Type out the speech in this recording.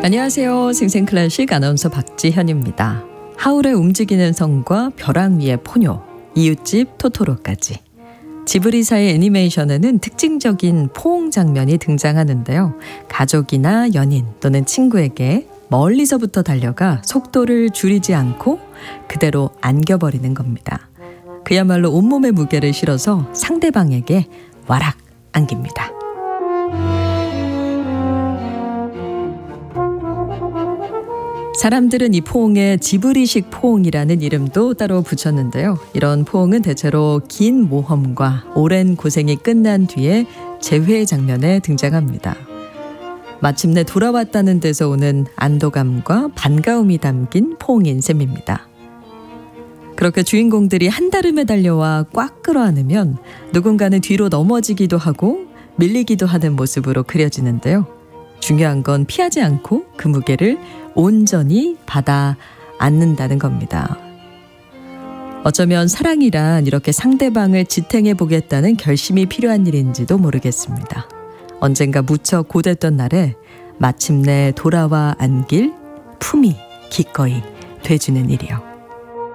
안녕하세요. 생생클래식 아나운서 박지현입니다. 하울의 움직이는 성과 벼랑 위의 포뇨, 이웃집 토토로까지. 지브리사의 애니메이션에는 특징적인 포옹 장면이 등장하는데요. 가족이나 연인 또는 친구에게 멀리서부터 달려가 속도를 줄이지 않고 그대로 안겨버리는 겁니다. 그야말로 온몸의 무게를 실어서 상대방에게 와락 안깁니다. 사람들은 이 포옹에 지브리식 포옹이라는 이름도 따로 붙였는데요. 이런 포옹은 대체로 긴 모험과 오랜 고생이 끝난 뒤에 재회 장면에 등장합니다. 마침내 돌아왔다는 데서 오는 안도감과 반가움이 담긴 포옹인 셈입니다. 그렇게 주인공들이 한달음에 달려와 꽉 끌어안으면 누군가는 뒤로 넘어지기도 하고 밀리기도 하는 모습으로 그려지는데요. 중요한 건 피하지 않고 그 무게를 온전히 받아 안는다는 겁니다. 어쩌면 사랑이란 이렇게 상대방을 지탱해 보겠다는 결심이 필요한 일인지도 모르겠습니다. 언젠가 무척 고됐던 날에 마침내 돌아와 안길 품이 기꺼이 돼주는 일이요.